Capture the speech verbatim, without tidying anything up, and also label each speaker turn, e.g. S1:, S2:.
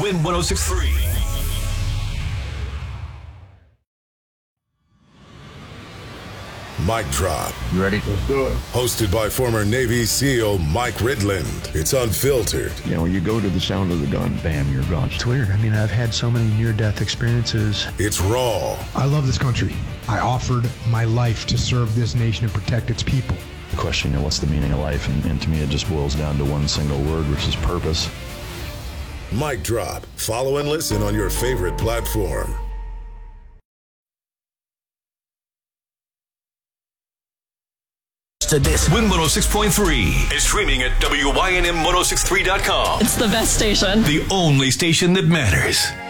S1: Win one oh six point three.
S2: Mic Drop.
S3: You ready?
S4: Let's do it.
S2: Hosted by former Navy SEAL Mike Ridland. It's unfiltered.
S3: You know, you go to the sound of the gun, bam, you're gone.
S5: It's weird. I mean, I've had so many near-death experiences.
S2: It's raw.
S6: I love this country. I offered my life to serve this nation and protect its people.
S3: The question, you know, what's the meaning of life? And, and to me, it just boils down to one single word, which is purpose.
S2: Mic Drop. Follow and listen on your favorite platform.
S1: To this. Win one oh six point three is streaming at W Y N M ten sixty-three dot com.
S7: It's the best station.
S1: The only station that matters.